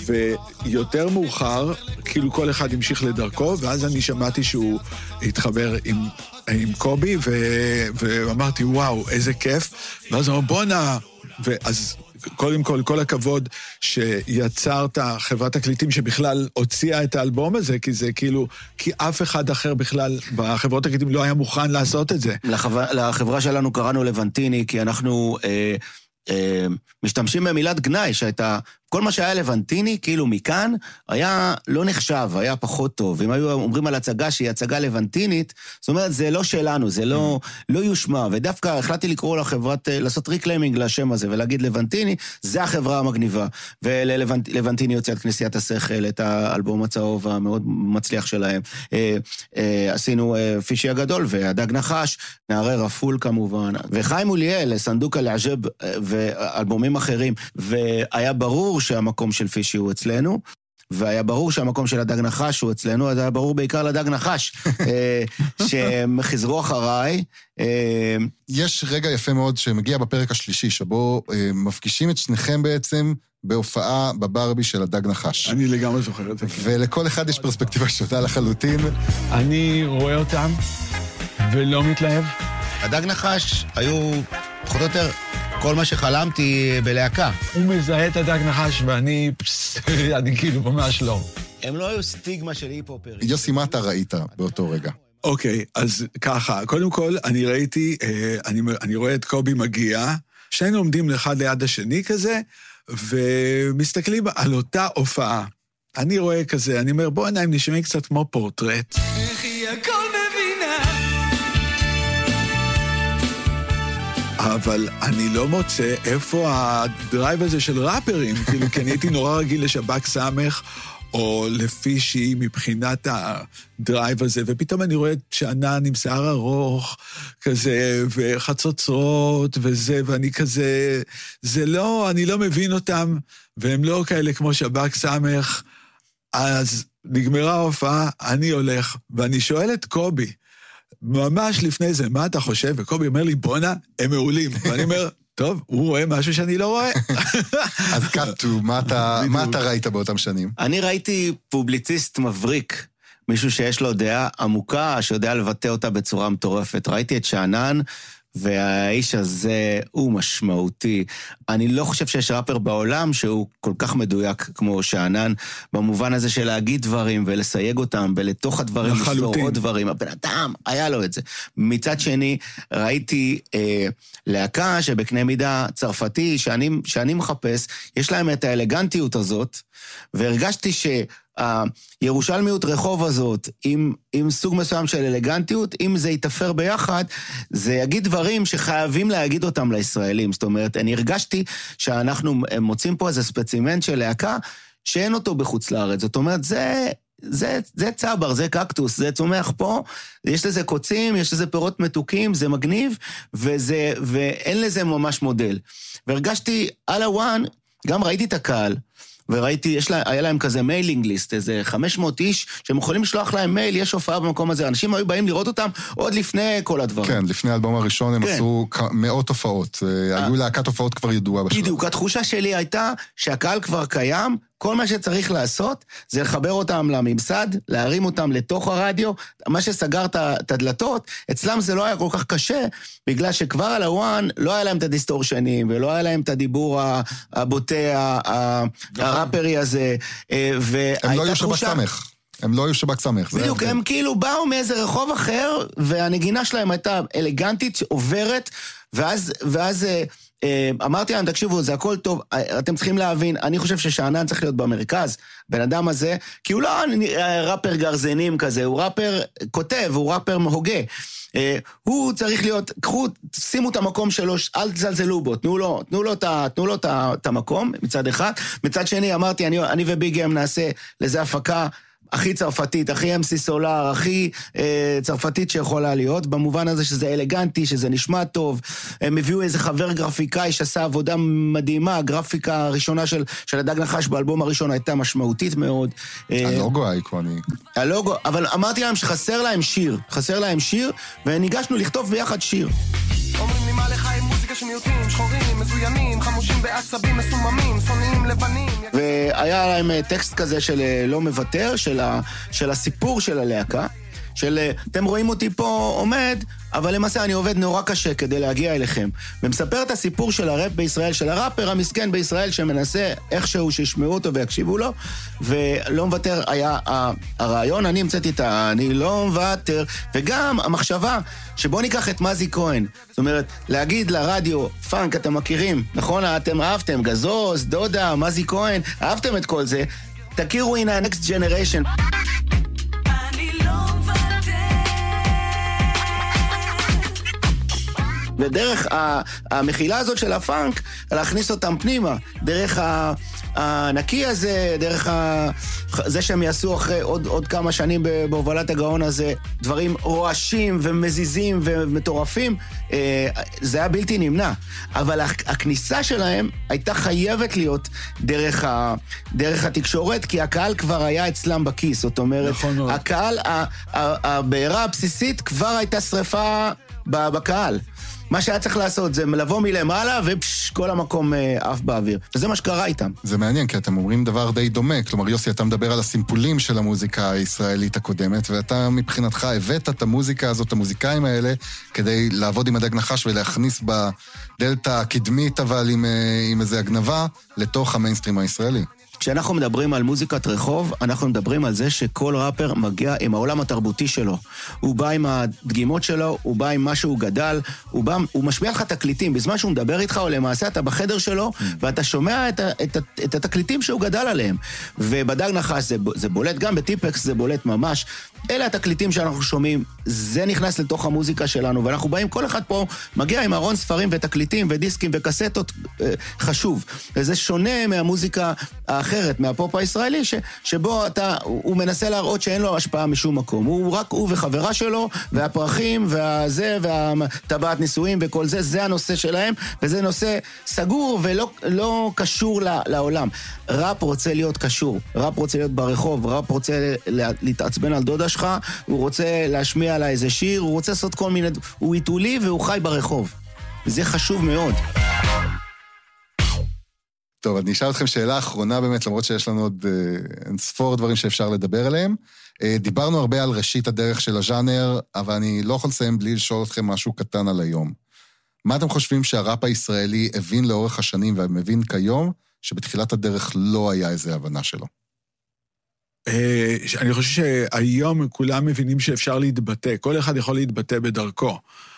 ויותר מאוחר, כאילו כל אחד המשיך לדרכו, ואז אני שמעתי שהוא התחבר עם קובי, ואמרתי, וואו, איזה כיף. ואז אמר, בונה, ואז קודם כל הכבוד שיצרת חברת תקליטים שבכלל הוציאה את האלבום הזה, כי זה כאילו, כי אף אחד אחר בכלל בחברות תקליטים לא היה מוכן לעשות את זה. לחברה שלנו קראנו לבנטיני, כי אנחנו משתמשים במילת גנאי, שהייתה, כל מה שהיה לבנטיני, כאילו מכאן, היה לא נחשב, היה פחות טוב. אם היו אומרים על הצגה שהיא הצגה לבנטינית, זאת אומרת, זה לא שלנו, זה לא יושמע. ודווקא החלטתי לקרוא לחברת, לעשות ריקליימינג לשם הזה, ולהגיד לבנטיני, זה החברה המגניבה. ולבנטיני יוצא את כנסיית השכל, את האלבום הצהוב המאוד מצליח שלהם. עשינו פישי הגדול, והדג נחש, נערי רפול כמובן. וחיים אוליאל, סנדוק אל-עג'ב, ואלבומים אחרים. והיה ברור שהמקום של פישי הוא אצלנו, והיה ברור שהמקום של הדג נחש הוא אצלנו, אז היה ברור בעיקר לדג נחש, שהם חזרו אחריי. יש רגע יפה מאוד שמגיע בפרק השלישי, שבו מפגישים את שניכם בעצם בהופעה בברבי של הדג נחש. אני לגמרי זוכר את זה. ולכל אחד יש פרספקטיבה שונה לחלוטין. אני רואה אותם ולא מתלהב. הדג נחש היו פחות או יותר כל מה שחלמתי בלהקה. הוא מזהה את הדג נחש ואני כאילו ממש לא. הם לא היו סטיגמה של היפ-הופר. יוסי, מה אתה ראית באותו רגע? אוקיי, אז ככה, קודם כל אני ראיתי, אני רואה את קובי מגיע, שנינו עומדים אחד ליד השני כזה, ומסתכלים על אותה הופעה. אני רואה כזה, אני אומר, בוא הם נשמעים קצת כמו פורטרט. איך היא הכל מבינה? אבל אני לא מוצא איפה הדרייב הזה של ראפרים, כאילו, כי אני הייתי נורא רגיל לשבק סמך, או לפישי מבחינת הדרייב הזה, ופתאום אני רואה את שענן עם שיער ארוך, כזה, וחצוצרות, וזה, ואני כזה, זה לא, אני לא מבין אותם, והם לא כאלה כמו שבק סמך, אז נגמרה ההופעה, אני הולך, ואני שואל את קובי, ממש לפני זה, מה אתה חושב? וקובי אומר לי, בונה, הם מעולים. ואני אומר, טוב, הוא רואה משהו שאני לא רואה. אז קטו, מה אתה ראית באותם שנים? אני ראיתי פובליציסט מבריק, מישהו שיש לו דעה עמוקה, שיודע לבטא אותה בצורה מטורפת. ראיתי את שענן, והאיש הזה הוא משמעותי. אני לא חושב שיש ראפר בעולם שהוא כל כך מדויק כמו שענן, במובן הזה של להגיד דברים ולסייג אותם, ולתוך הדברים לשלור עוד דברים. הבן אדם, היה לו את זה. מצד שני, ראיתי להקה שבקנה מידה צרפתי, שאני מחפש, יש להם את האלגנטיות הזאת, והרגשתי הירושלמיות רחוב הזאת, עם סוג מסוים של אלגנטיות, אם זה יתאפר ביחד, זה יגיד דברים שחייבים להגיד אותם לישראלים. זאת אומרת, אני הרגשתי שאנחנו מוצאים פה איזה ספצימנט של להקה, שאין אותו בחוץ לארץ. זאת אומרת, זה צבר, זה קקטוס, זה צומח פה, יש לזה קוצים, יש לזה פירות מתוקים, זה מגניב, ואין לזה ממש מודל. והרגשתי על הוואן, גם ראיתי את הקהל, וראיתי, היה להם כזה מיילינג ליסט, איזה 500 איש, שהם יכולים לשלוח להם מייל, יש הופעה במקום הזה, אנשים היו באים לראות אותם עוד לפני כל הדברים. כן, לפני האלבום הראשון הם עשו מאות הופעות, היו להקת הופעות כבר ידועה בשלב. בדיוק, התחושה שלי הייתה שהקהל כבר קיים, כל מה שצריך לעשות זה לחבר אותם לממסד, להרים אותם לתוך הרדיו, מה שסגר את הדלתות, אצלם זה לא היה כל כך קשה, בגלל שכבר על הוואן לא היה להם את הדיסטורשנים, ולא היה להם את הדיבור הבוטה, הראפרי הזה, הם לא היו שבק סמך. הם לא היו שבק סמך. בדיוק, הם כאילו באו מאיזה רחוב אחר, והנגינה שלהם הייתה אלגנטית, עוברת, ואז אמרתי להם, תקשיבו, זה הכל טוב, אתם צריכים להבין, אני חושב ששענן צריך להיות במרכז, בן אדם הזה, כי הוא לא ראפר גרזנים כזה, הוא ראפר כותב, הוא ראפר מהוגה, הוא צריך להיות, שימו את המקום שלו, אל תזלזלו בו, תנו לו את המקום, מצד אחד, מצד שני אמרתי, אני וביגי נעשה לזה הפקה, הכי צרפתית, הכי MC סולר, הכי צרפתית שיכולה להיות, במובן הזה שזה אלגנטי, שזה נשמע טוב, הם הביאו איזה חבר גרפיקאי שעשה עבודה מדהימה, הגרפיקה הראשונה של הדג נחש באלבום הראשון הייתה משמעותית מאוד. הלוגו האיקוני. הלוגו, אבל אמרתי להם שחסר להם שיר, וניגשנו לכתוב ביחד שיר. אומרים לי מה לך עם מוזיקה של מיעוטים, שחורים, מזוינים, חמושים בעצבים, מסוממים, שונאים, לבנים. היה להם טקסט כזה של לא מוותר, של הסיפור של הלהקה, של אתם רואים אותי פה עומד, אבל למעשה אני עובד נורא קשה כדי להגיע אליכם. ומספר את הסיפור של הראפ בישראל, של הראפר המסכן בישראל, שמנסה איכשהו שישמעו אותו ויקשיבו לו, ולא מוותר היה הרעיון, אני המצאתי את אני לא מוותר, וגם המחשבה שבוא ניקח את מזי כהן, זאת אומרת, להגיד לרדיו, פאנק, אתם מכירים, נכון? אתם אהבתם, גזוז, דודה, מזי כהן, אהבתם את כל זה, תכירו הנה ה-Next Generation. ודרך המחילה הזאת של הפאנק, להכניס אותם פנימה, דרך הנקי הזה, דרך זה שהם יעשו אחרי עוד כמה שנים בהובלת הגאון הזה, דברים רועשים ומזיזים ומטורפים, זה היה בלתי נמנע. אבל הכניסה שלהם הייתה חייבת להיות דרך התקשורת, כי הקהל כבר היה אצלם בכיס, זאת אומרת, נכון הקהל, הבעירה הבסיסית כבר הייתה שריפה בקהל. מה שהיה צריך לעשות זה לבוא מלמעלה כל המקום אף באוויר. וזה מה שקרה איתם. זה מעניין, כי אתם אומרים דבר די דומה. כלומר, יוסי, אתה מדבר על הסימפולים של המוזיקה הישראלית הקודמת, ואתה מבחינתך הבאת את המוזיקה הזאת, המוזיקאים האלה, כדי לעבוד עם הדג נחש ולהכניס בדלתה הקדמית, אבל עם איזו הגנבה, לתוך המיינסטרים הישראלי. כשאנחנו מדברים על מוזיקת רחוב, אנחנו מדברים על זה שכל ראפר מגיע עם העולם התרבותי שלו. הוא בא עם הדגימות שלו, הוא בא עם מה שהוא גדל, הוא משמיע לך תקליטים. בזמן שהוא מדבר איתך, או למעשה אתה בחדר שלו, ואתה שומע את התקליטים שהוא גדל עליהם. ובדג נחש זה בולט, גם בטיפקס זה בולט ממש. אלה התקליטים שאנחנו שומעים, זה נכנס לתוך המוזיקה שלנו, ואנחנו באים, כל אחד פה מגיע עם ארון ספרים ותקליטים ודיסקים וקסטות חשוב. וזה שונה מהמוזיקה האחרת, מהפופ הישראלי, שבו הוא מנסה להראות שאין לו השפעה משום מקום. הוא רק הוא וחברה שלו, והפרחים, והזה, והטבעת נישואים וכל זה, זה הנושא שלהם, וזה נושא סגור ולא קשור לעולם. ראפ רוצה להיות קשור, ראפ רוצה להיות ברחוב, ראפ רוצה להתעצבן על דודה שלך, הוא רוצה להשמיע עליי איזה שיר, הוא רוצה לעשות כל מיני, הוא עיתולי והוא חי ברחוב. וזה חשוב מאוד. טוב, אני אשאל אתכם שאלה אחרונה באמת, למרות שיש לנו עוד ספור דברים שאפשר לדבר עליהם. דיברנו הרבה על ראשית הדרך של הז'אנר, אבל אני לא יכול לסיים בלי לשאול אתכם משהו קטן על היום. מה אתם חושבים שהראפ הישראלי הבין לאורך השנים ומבין כיום, שבתחילת הדרך לא היה איזו הבנה שלו? אני חושב שהיום כולם מבינים שאפשר להתבטא, כל אחד יכול להתבטא בדרכו.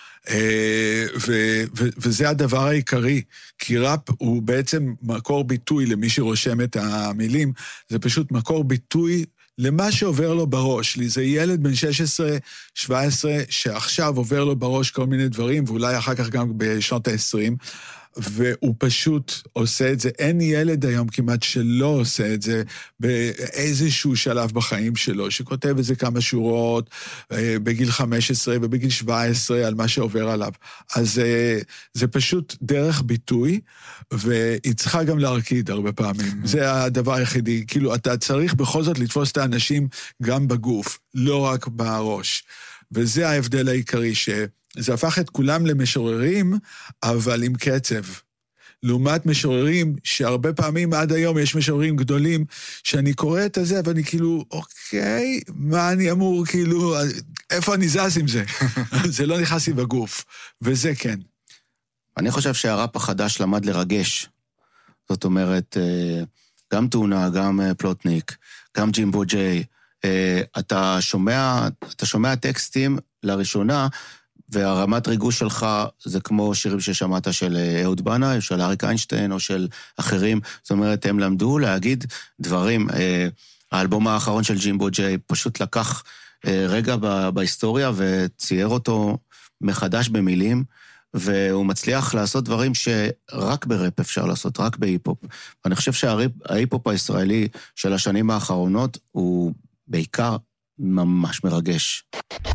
וזה הדבר העיקרי, כי ראפ הוא בעצם מקור ביטוי למי שרושם את המילים, זה פשוט מקור ביטוי למה שעובר לו בראש. לי זה ילד בן 16-17 שעכשיו עובר לו בראש כל מיני דברים, ואולי אחר כך גם בשנות ה-20, והוא פשוט עושה את זה. אין ילד היום כמעט שלא עושה את זה באיזשהו שלב בחיים שלו, שכותב את זה כמה שורות בגיל 15 ובגיל 17 על מה שעובר עליו. אז זה פשוט דרך ביטוי, והיא צריכה גם להרקיד הרבה פעמים. זה הדבר היחידי. כאילו, אתה צריך בכל זאת לתפוס את האנשים גם בגוף, לא רק בראש. וזה ההבדל העיקרי זה הפך את כולם למשוררים, אבל עם קצב. לעומת משוררים, שהרבה פעמים עד היום יש משוררים גדולים, שאני קורא את זה, ואני כאילו, אוקיי, מה אני אמור, כאילו, איפה אני זז עם זה? זה לא נכנס לי בגוף, וזה כן. אני חושב שהראפ החדש למד לרגש. זאת אומרת, גם טונה, גם פלוטניק, גם ג'ימבו ג'יי, אתה שומע טקסטים לראשונה, והרמת ריגוש שלך זה כמו שירים ששמעת של אהוד בנאי, של אריק איינשטיין או של אחרים. זאת אומרת, הם למדו להגיד דברים. האלבום האחרון של ג'ימבו ג'יי פשוט לקח רגע בהיסטוריה וצייר אותו מחדש במילים, והוא מצליח לעשות דברים שרק בראפ אפשר לעשות, רק בהיפ-הופ. ואני חושב שההיפ-הופ הישראלי של השנים האחרונות הוא בעיקר ממש מרגש.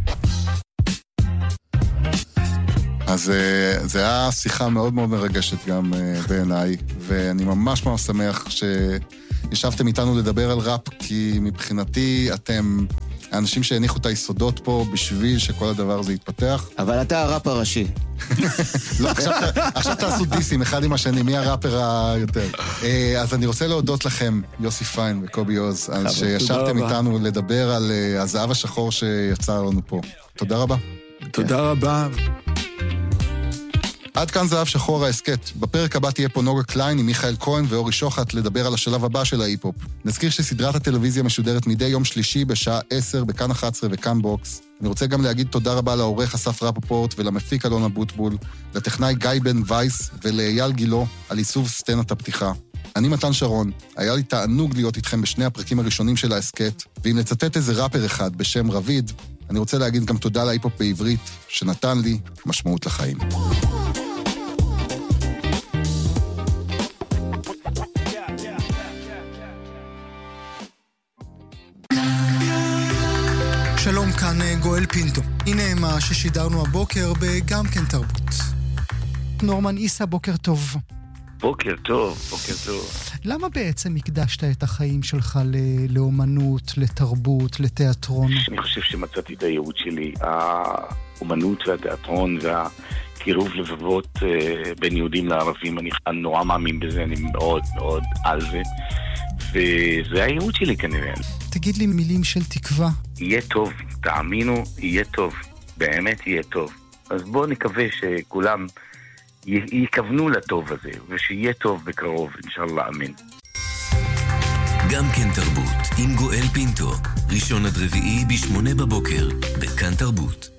אז זה היה שיחה מאוד מאוד מרגשת גם בעיניי, ואני ממש ממש שמח שישבתם איתנו לדבר על ראפ, כי מבחינתי אתם האנשים שהניחו את היסודות פה בשביל שכל הדבר הזה יתפתח. אבל אתה הראפ הראשי. לא, עכשיו תעשו דיסים אחד עם השני, מי הראפר היותר. אז אני רוצה להודות לכם, יוסי פיין וקובי עוז, על שישבתם איתנו לדבר על הזהב השחור שיצר לנו פה. תודה רבה. תודה רבה. עד כאן זהב שחור ההסקט. בפרק הבא תהיה פה נוגה קליין עם מיכאל כהן ואורי שוחט לדבר על השלב הבא של ההיפ-הופ. נזכיר שסדרת הטלוויזיה משודרת מדי יום שלישי בשעה 10 בכאן 11 וכאן בוקס. אני רוצה גם להגיד תודה רבה לעורך אסף רפפורט ולמפיק אלונה בוטבול, לטכנאי גיא בן וייס ולאייל גילו על עיצוב סצנת הפתיחה. אני מתן שרון, היה לי תענוג להיות איתכם בשני הפרקים הראשונים של ההסקט, ואם נצטט איזה ראפר אחד בשם רביד, אני רוצה להגיד גם תודה להיפ-הופ בעברית, שנתן לי משמעות לחיים. שלום, כאן גואל פינטו. הנה מה ששידרנו הבוקר בגם כן תרבות. נורמן איסה, בוקר טוב. בוקר טוב, בוקר טוב. למה בעצם הקדשת את החיים שלך לאומנות, לתרבות, לתיאטרון? אני חושב שמצאתי את הייעוד שלי. האומנות והתיאטרון והקירוב לבבות בין יהודים לערבים, אני נורא מאמין בזה, אני מאוד מאוד על זה. וזה הייעוד שלי כנראה. תגיד לי מילים של תקווה. יהיה טוב, תאמינו, יהיה טוב. באמת יהיה טוב. אז בואו נקווה שכולם יכוונו לטוב הזה, ושיהיה טוב בקרוב, אינשאללה, אמן. גם כן תרבות, עם גואל פינטו, ראשון עד רביעי ב8 בבוקר, בכאן תרבות.